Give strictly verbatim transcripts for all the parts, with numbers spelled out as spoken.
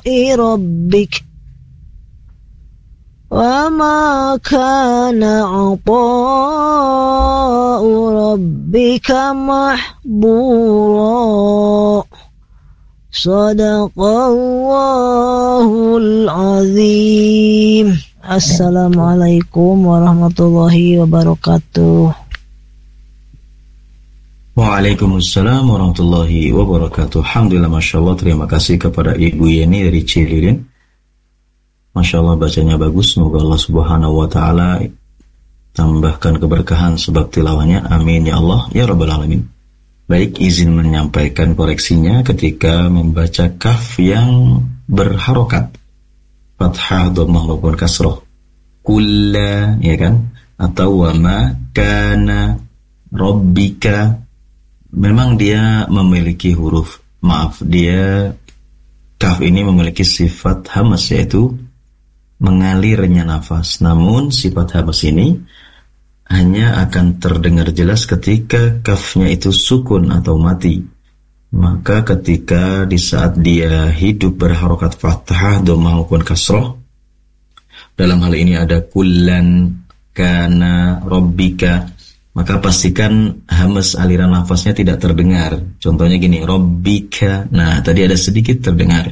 rabbik wa ma kana 'ata'u rabbika mahbura. Shadaqallahul azim. Assalamualaikum warahmatullahi wabarakatuh. Waalaikumsalam warahmatullahi wabarakatuh. Alhamdulillah, Masya Allah. Terima kasih kepada Ibu Yeni dari Cililin. Masya Allah, bacanya bagus. Semoga Allah subhanahu wa ta'ala tambahkan keberkahan sebab tilawahnya. Amin ya Allah ya Rabbal Alamin. Baik, izin menyampaikan koreksinya ketika membaca kaf yang berharokat, fathah, dhammah maupun kasroh. Kulla, ya kan? Atau wa ma kana rabbika. Memang dia memiliki huruf, maaf, dia kaf ini memiliki sifat hamas, yaitu mengalirnya nafas. Namun sifat hamas ini hanya akan terdengar jelas ketika kafnya itu sukun atau mati. Maka ketika di saat dia hidup berharokat fathah, dhammah maupun kasroh, dalam hal ini ada kullan, kana, rabbika, maka pastikan hamas aliran nafasnya tidak terdengar. Contohnya gini, rabbika, nah tadi ada sedikit terdengar.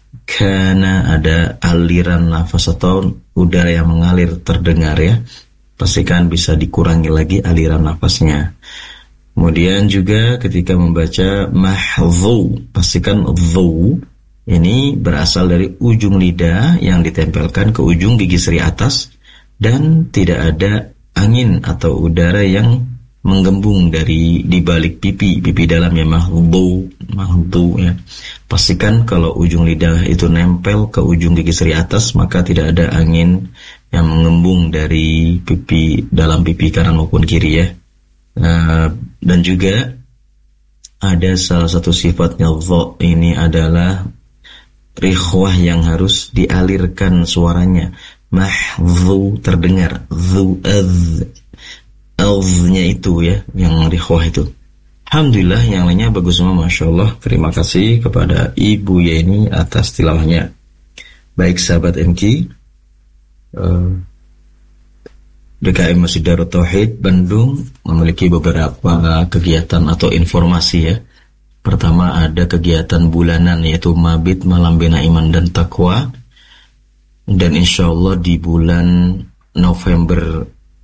Kana, ada aliran nafas atau udara yang mengalir terdengar ya. Pastikan bisa dikurangi lagi aliran nafasnya. Kemudian juga ketika membaca mahdhu, pastikan dhu ini berasal dari ujung lidah yang ditempelkan ke ujung gigi seri atas dan tidak ada angin atau udara yang menggembung dari di balik pipi, pipi dalamnya mahdhu, mahdhu ya. Pastikan kalau ujung lidah itu nempel ke ujung gigi seri atas, maka tidak ada angin yang mengembung dari pipi, dalam pipi kanan maupun kiri ya. Uh, dan juga ada salah satu sifatnya dha ini adalah rikhwah yang harus dialirkan suaranya. Mahdhu terdengar, dhu adz, adz-nya itu ya, yang rikhwah itu. Alhamdulillah, yang lainnya bagus semua, Masya Allah. Terima kasih kepada Ibu Yeni atas tilawahnya. Baik sahabat M K, uh, D K M Masjid Darut Tauhid Bandung memiliki beberapa kegiatan atau informasi ya. Pertama, ada kegiatan bulanan yaitu Mabit Malam Bina Iman dan Taqwa. Dan insya Allah di bulan November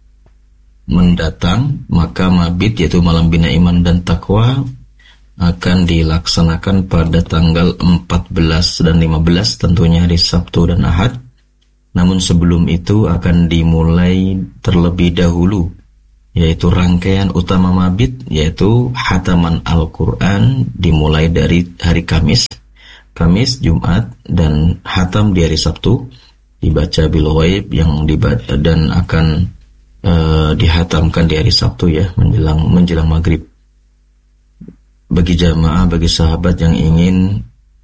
mendatang, maka Mabit yaitu Malam Bina Iman dan Taqwa akan dilaksanakan pada tanggal empat belas dan lima belas, tentunya hari Sabtu dan Ahad. Namun sebelum itu akan dimulai terlebih dahulu, yaitu rangkaian utama Mabit, yaitu Hataman Al-Quran dimulai dari hari Kamis, Kamis, Jumat, dan Hatam di hari Sabtu, dibaca bil ghaib yang dibaca dan akan uh, dihatamkan di hari Sabtu ya, menjelang menjelang maghrib. Bagi jamaah, bagi sahabat yang ingin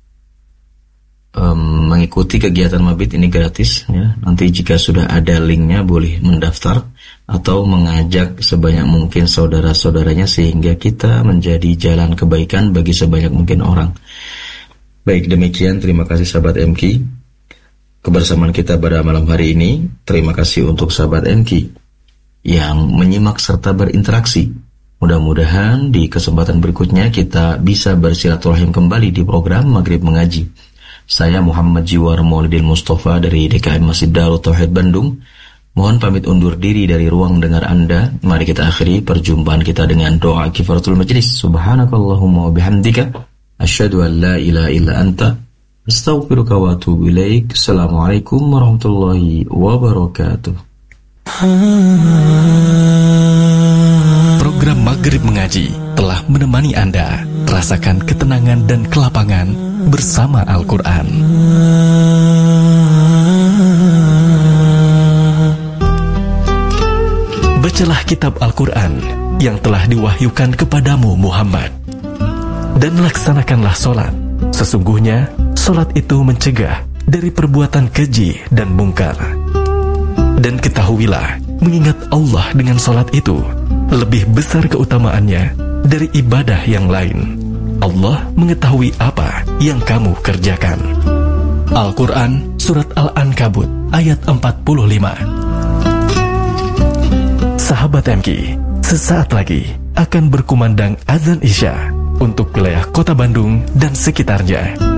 Um, mengikuti kegiatan Mabit ini gratis ya. Nanti jika sudah ada linknya boleh mendaftar atau mengajak sebanyak mungkin saudara-saudaranya sehingga kita menjadi jalan kebaikan bagi sebanyak mungkin orang. Baik, demikian, terima kasih sahabat M K kebersamaan kita pada malam hari ini. Terima kasih untuk sahabat M K yang menyimak serta berinteraksi. Mudah-mudahan di kesempatan berikutnya kita bisa bersilaturahim kembali di program Maghrib Mengaji. Saya Muhammad Jiwar Maulidin Mustafa dari D K M Masjid Darut Tauhid Bandung. Mohon pamit undur diri dari ruang dengar Anda. Mari kita akhiri perjumpaan kita dengan doa kifaratul majlis. Subhanakallahumma wa bihamdika asyhadu an la ilaha illa anta astaghfiruka wa atubu ilaik. Assalamualaikum warahmatullahi wabarakatuh. Program Maghrib Mengaji telah menemani Anda rasakan ketenangan dan kelapangan bersama Al-Quran. Bacalah kitab Al-Quran yang telah diwahyukan kepadamu Muhammad, dan laksanakanlah solat. Sesungguhnya solat itu mencegah dari perbuatan keji dan mungkar. Dan ketahuilah, mengingat Allah dengan solat itu lebih besar keutamaannya dari ibadah yang lain. Allah mengetahui apa yang kamu kerjakan. Al-Quran Surat Al-Ankabut ayat empat puluh lima. Sahabat M K, sesaat lagi akan berkumandang azan Isya untuk wilayah Kota Bandung dan sekitarnya.